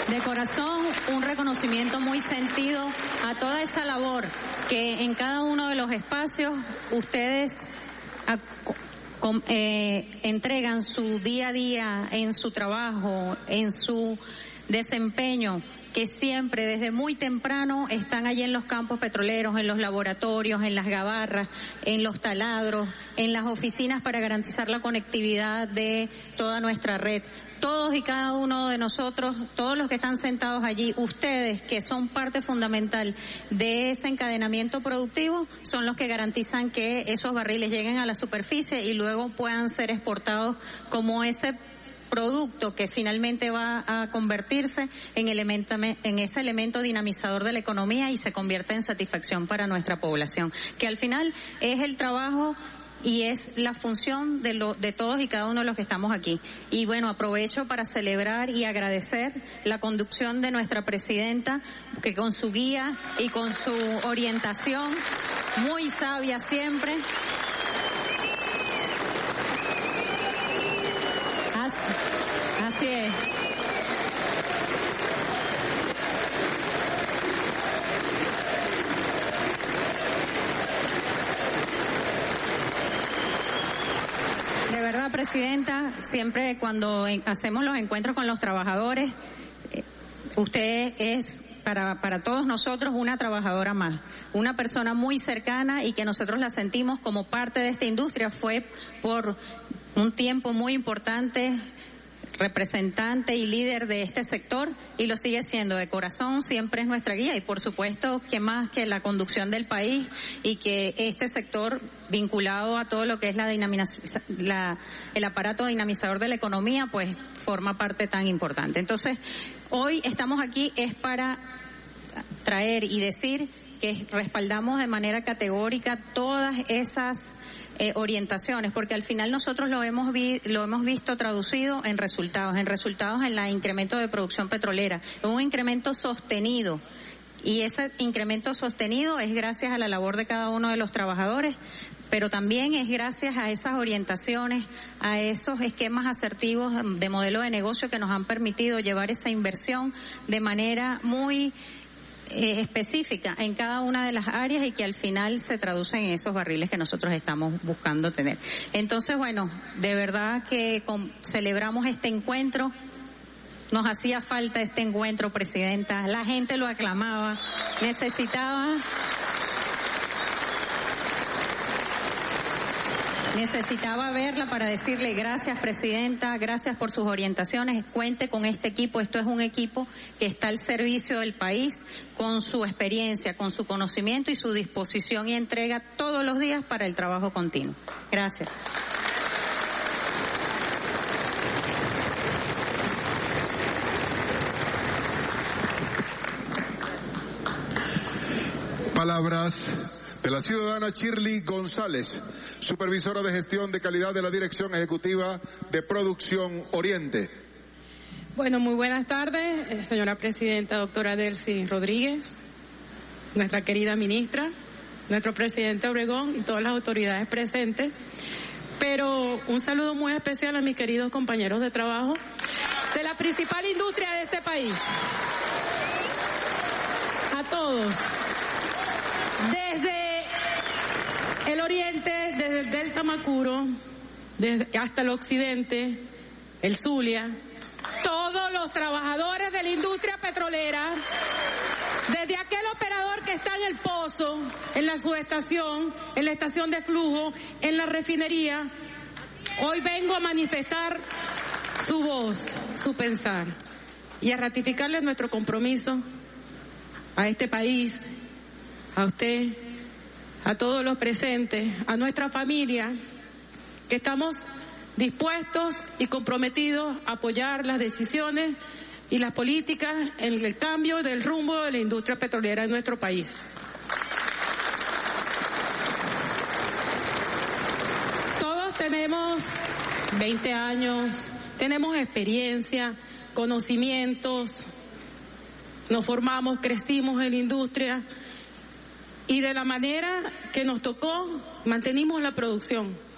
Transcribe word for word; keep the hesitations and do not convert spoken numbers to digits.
De corazón, un reconocimiento muy sentido a toda esa labor que en cada uno de los espacios ustedes a, com, eh, entregan su día a día en su trabajo, en su desempeño, que siempre desde muy temprano están allí en los campos petroleros, en los laboratorios, en las gabarras, en los taladros, en las oficinas para garantizar la conectividad de toda nuestra red. Todos y cada uno de nosotros, todos los que están sentados allí, ustedes que son parte fundamental de ese encadenamiento productivo, son los que garantizan que esos barriles lleguen a la superficie y luego puedan ser exportados como ese producto que finalmente va a convertirse en, elemento, en ese elemento dinamizador de la economía y se convierte en satisfacción para nuestra población, que al final es el trabajo y es la función de, lo, de todos y cada uno de los que estamos aquí. Y bueno, aprovecho para celebrar y agradecer la conducción de nuestra presidenta, que con su guía y con su orientación, muy sabia siempre, así es. De verdad, presidenta, siempre cuando hacemos los encuentros con los trabajadores, eh, usted es para, para todos nosotros una trabajadora más, una persona muy cercana y que nosotros la sentimos como parte de esta industria. Fue por un tiempo muy importante representante y líder de este sector y lo sigue siendo de corazón, siempre es nuestra guía y por supuesto que más que la conducción del país y que este sector vinculado a todo lo que es la dinamización, la, el aparato dinamizador de la economía, pues forma parte tan importante. Entonces, hoy estamos aquí es para traer y decir que respaldamos de manera categórica todas esas Eh, orientaciones, porque al final nosotros lo hemos vi, lo hemos visto traducido en resultados, en resultados en el incremento de producción petrolera, un incremento sostenido, y ese incremento sostenido es gracias a la labor de cada uno de los trabajadores, pero también es gracias a esas orientaciones, a esos esquemas asertivos de modelo de negocio que nos han permitido llevar esa inversión de manera muy Eh, específica en cada una de las áreas y que al final se traducen en esos barriles que nosotros estamos buscando tener. Entonces, bueno, de verdad que con, celebramos este encuentro. Nos hacía falta este encuentro, presidenta. La gente lo aclamaba. Necesitaba... Necesitaba verla para decirle gracias, presidenta, gracias por sus orientaciones, cuente con este equipo, esto es un equipo que está al servicio del país, con su experiencia, con su conocimiento y su disposición y entrega todos los días para el trabajo continuo. Gracias. Palabras de la ciudadana Shirley González, supervisora de gestión de calidad de la Dirección Ejecutiva de Producción Oriente. Bueno, muy buenas tardes, señora presidenta, doctora Delcy Rodríguez, nuestra querida ministra, nuestro presidente Obregón y todas las autoridades presentes. Pero un saludo muy especial a mis queridos compañeros de trabajo de la principal industria de este país. A todos. Desde el oriente, desde el Delta Macuro, desde hasta el occidente, el Zulia, todos los trabajadores de la industria petrolera, desde aquel operador que está en el pozo, en la subestación, en la estación de flujo, en la refinería, hoy vengo a manifestar su voz, su pensar y a ratificarles nuestro compromiso a este país, a usted, a todos los presentes, a nuestra familia, que estamos dispuestos y comprometidos a apoyar las decisiones y las políticas en el cambio del rumbo de la industria petrolera en nuestro país. Todos tenemos veinte años, tenemos experiencia, conocimientos, nos formamos, crecimos en la industria y de la manera que nos tocó mantenimos la producción.